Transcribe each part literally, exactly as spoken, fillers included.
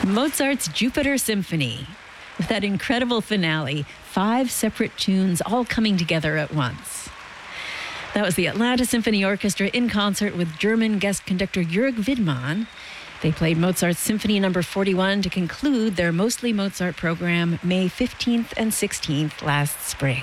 Mozart's Jupiter Symphony. With that incredible finale, five separate tunes all coming together at once. That was the Atlanta Symphony Orchestra in concert with German guest conductor Jörg Widmann. They played Mozart's Symphony number forty-one to conclude their Mostly Mozart program May fifteenth and sixteenth last spring.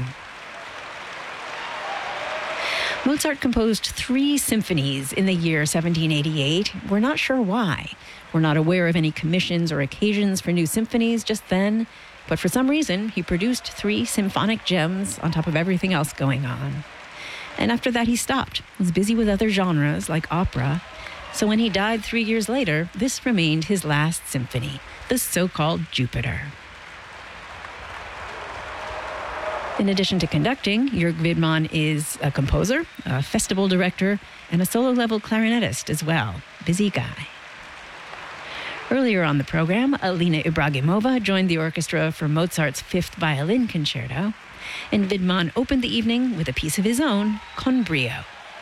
Mozart composed three symphonies in the year seventeen eighty-eight. We're not sure why. We're not aware of any commissions or occasions for new symphonies just then, but for some reason, he produced three symphonic gems on top of everything else going on. And after that, he stopped. He was busy with other genres like opera. So when he died three years later, this remained his last symphony, the so-called Jupiter. In addition to conducting, Jörg Widmann is a composer, a festival director, and a solo-level clarinetist as well. Busy guy. Earlier on the program, Alina Ibragimova joined the orchestra for Mozart's Fifth Violin Concerto, and Widmann opened the evening with a piece of his own, Con Brio.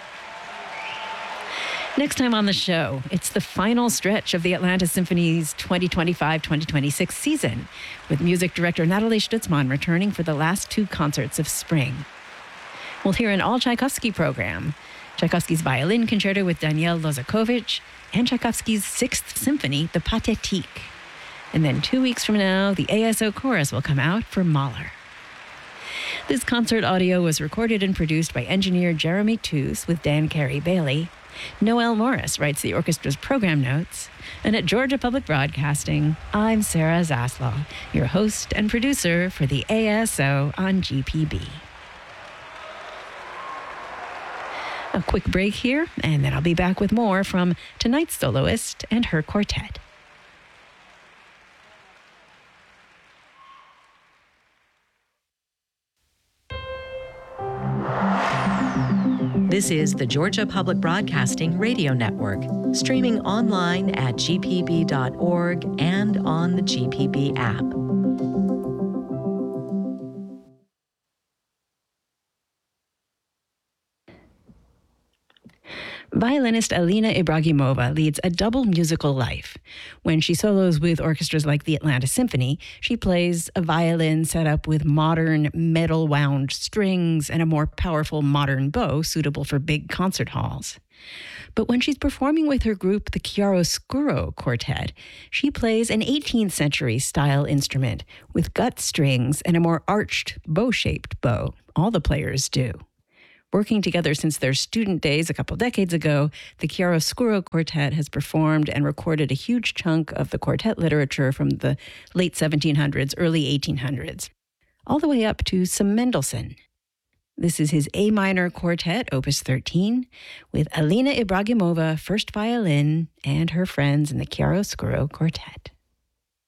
Next time on the show, it's the final stretch of the Atlanta Symphony's twenty twenty-five twenty twenty-six season, with music director Natalie Stutzmann returning for the last two concerts of spring. We'll hear an all-Tchaikovsky program, Tchaikovsky's Violin Concerto with Daniel Lozakovich, and Tchaikovsky's Sixth Symphony, the Pathétique. And then two weeks from now, the A S O Chorus will come out for Mahler. This concert audio was recorded and produced by engineer Jeremy Toos with Dan Carey-Bailey. Noel Morris writes the orchestra's program notes. And at Georgia Public Broadcasting, I'm Sarah Zaslaw, your host and producer for the A S O on G P B. A quick break here, and then I'll be back with more from tonight's soloist and her quartet. This is the Georgia Public Broadcasting Radio Network, streaming online at g p b dot org and on the G P B app. Violinist Alina Ibragimova leads a double musical life. When she solos with orchestras like the Atlanta Symphony, she plays a violin set up with modern metal-wound strings and a more powerful modern bow suitable for big concert halls. But when she's performing with her group, the Chiaroscuro Quartet, she plays an eighteenth century style instrument with gut strings and a more arched, bow-shaped bow. All the players do. Working together since their student days a couple decades ago, the Chiaroscuro Quartet has performed and recorded a huge chunk of the quartet literature from the late seventeen hundreds, early eighteen hundreds, all the way up to some Mendelssohn. This is his A minor quartet, Opus thirteen, with Alina Ibragimova, first violin, and her friends in the Chiaroscuro Quartet.